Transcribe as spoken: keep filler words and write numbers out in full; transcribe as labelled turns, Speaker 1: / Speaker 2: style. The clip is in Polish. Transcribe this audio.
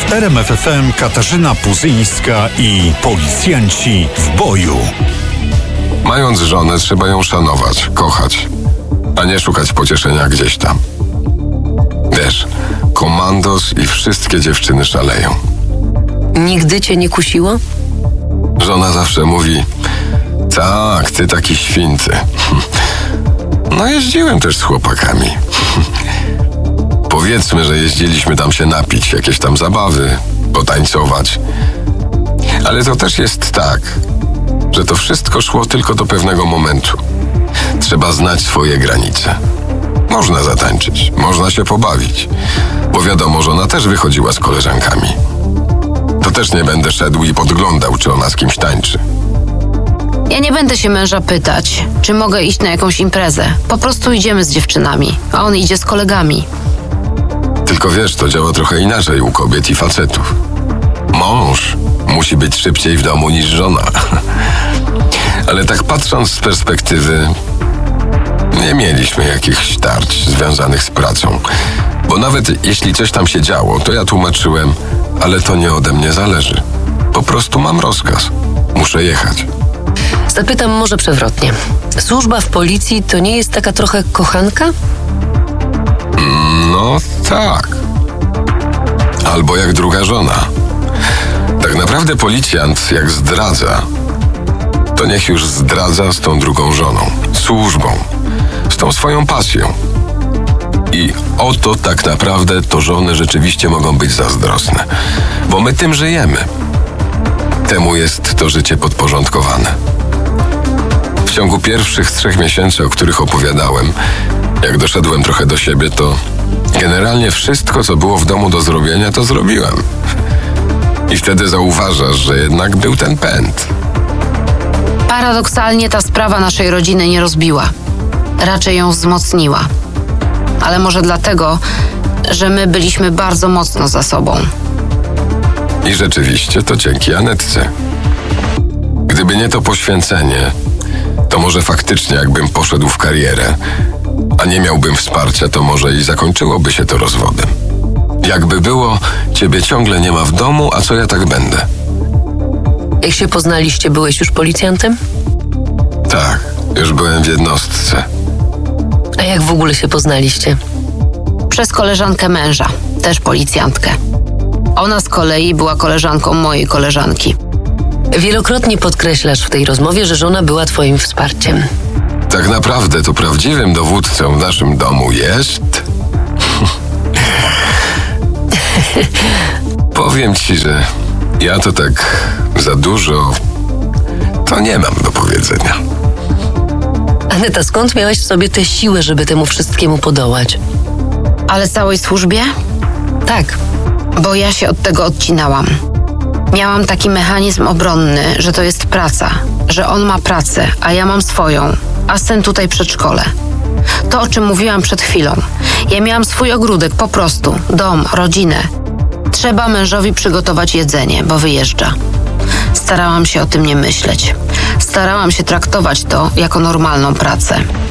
Speaker 1: W R M F F M Katarzyna Puzyńska i policjanci w boju.
Speaker 2: Mając żonę, trzeba ją szanować, kochać, a nie szukać pocieszenia gdzieś tam. Wiesz, komandos i wszystkie dziewczyny szaleją.
Speaker 3: Nigdy cię nie kusiło?
Speaker 2: Żona zawsze mówi: tak, ty taki święty. No jeździłem też z chłopakami. Powiedzmy, że jeździliśmy tam się napić, jakieś tam zabawy, potańcować. Ale to też jest tak, że to wszystko szło tylko do pewnego momentu. Trzeba znać swoje granice. Można zatańczyć, można się pobawić, bo wiadomo, że ona też wychodziła z koleżankami. To też nie będę szedł i podglądał, czy ona z kimś tańczy.
Speaker 4: Ja nie będę się męża pytać, czy mogę iść na jakąś imprezę. Po prostu idziemy z dziewczynami, a on idzie z kolegami.
Speaker 2: Tylko wiesz, to działa trochę inaczej u kobiet i facetów. Mąż musi być szybciej w domu niż żona. Ale tak patrząc z perspektywy, nie mieliśmy jakichś tarć związanych z pracą. Bo nawet jeśli coś tam się działo, to ja tłumaczyłem, ale to nie ode mnie zależy. Po prostu mam rozkaz. Muszę jechać.
Speaker 3: Zapytam może przewrotnie. Służba w policji to nie jest taka trochę kochanka?
Speaker 2: No tak. Albo jak druga żona. Tak naprawdę policjant jak zdradza, to niech już zdradza z tą drugą żoną, służbą, z tą swoją pasją. I oto tak naprawdę to żony rzeczywiście mogą być zazdrosne, bo my tym żyjemy. Temu jest to życie podporządkowane. W ciągu pierwszych trzech miesięcy, o których opowiadałem, jak doszedłem trochę do siebie, to generalnie wszystko, co było w domu do zrobienia, to zrobiłem. I wtedy zauważasz, że jednak był ten pęd.
Speaker 4: Paradoksalnie ta sprawa naszej rodziny nie rozbiła. Raczej ją wzmocniła. Ale może dlatego, że my byliśmy bardzo mocno za sobą.
Speaker 2: I rzeczywiście to dzięki Anetce. Gdyby nie to poświęcenie, to może faktycznie jakbym poszedł w karierę, a nie miałbym wsparcia, to może i zakończyłoby się to rozwodem. Jakby było, ciebie ciągle nie ma w domu, a co ja tak będę?
Speaker 3: Jak się poznaliście, byłeś już policjantem?
Speaker 2: Tak, już byłem w jednostce.
Speaker 3: A jak w ogóle się poznaliście?
Speaker 4: Przez koleżankę męża, też policjantkę. Ona z kolei była koleżanką mojej koleżanki.
Speaker 3: Wielokrotnie podkreślasz w tej rozmowie, że żona była twoim wsparciem.
Speaker 2: Tak naprawdę to prawdziwym dowódcą w naszym domu jest... Powiem ci, że ja to tak za dużo... to nie mam do powiedzenia.
Speaker 3: Aneta, skąd miałaś w sobie tę siłę, żeby temu wszystkiemu podołać?
Speaker 4: Ale całej służbie?
Speaker 3: Tak.
Speaker 4: Bo ja się od tego odcinałam. Miałam taki mechanizm obronny, że to jest praca, że on ma pracę, a ja mam swoją, a syn tutaj przedszkole. To, o czym mówiłam przed chwilą. Ja miałam swój ogródek, po prostu, dom, rodzinę. Trzeba mężowi przygotować jedzenie, bo wyjeżdża. Starałam się o tym nie myśleć. Starałam się traktować to jako normalną pracę.